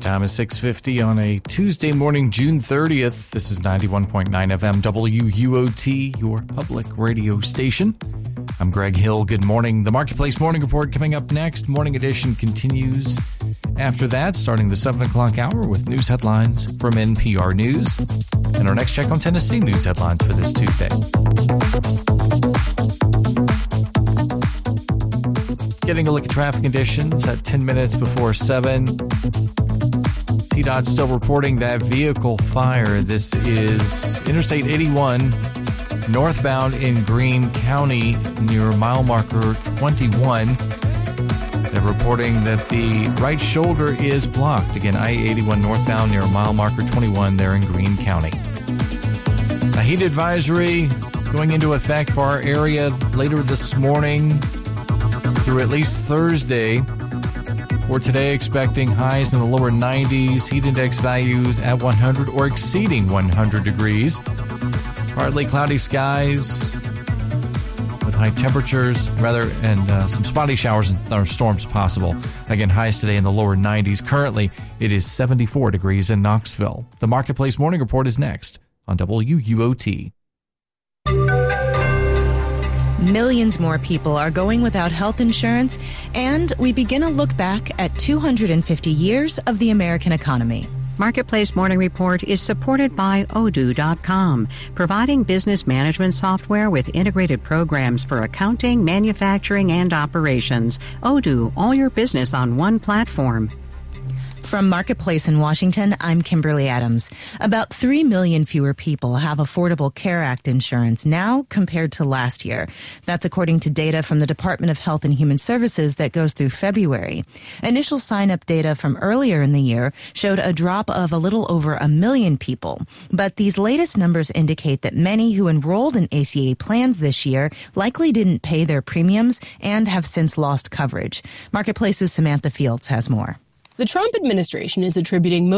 Time is 6:50 on a Tuesday morning, June 30th. This is 91.9 FM WUOT, your public radio station. I'm Greg Hill. Good morning. The Marketplace Morning Report coming up next. Morning edition continues after that, starting the 7 o'clock hour with news headlines from NPR News. And our next check on Tennessee news headlines for this Tuesday. Getting a look at traffic conditions at 10 minutes before 7. TDOT still reporting that vehicle fire. This is Interstate 81 northbound in Greene County near mile marker 21. They're reporting that the right shoulder is blocked. Again, I-81 northbound near mile marker 21 there in Greene County. A heat advisory going into effect for our area later this morning through at least Thursday. For today, expecting highs in the lower 90s, heat index values at 100 or exceeding 100 degrees. Partly cloudy skies with high temperatures, and some spotty showers and thunderstorms possible. Again, highs today in the lower 90s. Currently, it is 74 degrees in Knoxville. The Marketplace Morning Report is next on WUOT. Millions more people are going without health insurance, and we begin a look back at 250 years of the American economy. Marketplace Morning Report is supported by Odoo.com, providing business management software with integrated programs for accounting, manufacturing, and operations. Odoo, all your business on one platform. From Marketplace in Washington, I'm Kimberly Adams. About 3 million fewer people have Affordable Care Act insurance now compared to last year. That's according to data from the Department of Health and Human Services that goes through February. Initial sign-up data from earlier in the year showed a drop of a little over 1 million people. But these latest numbers indicate that many who enrolled in ACA plans this year likely didn't pay their premiums and have since lost coverage. Marketplace's Samantha Fields has more. The Trump administration is attributing